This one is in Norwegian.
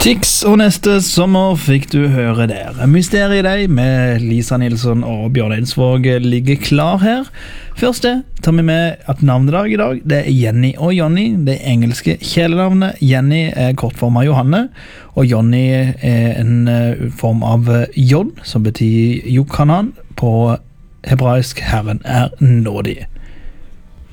Tix og neste sommer fikk du høre der. Mysteriet i deg med Lisa Nilsson og Bjørn Eidsvåg ligger klar her. Først det tar vi med at navnedag i dag, det er Jenny og Johnny. Det engelske kjælenavnet. Jenny er kortform av Johanne, og Johnny er en form av J, som betyr Jokhanan på hebraisk Herren er nådig.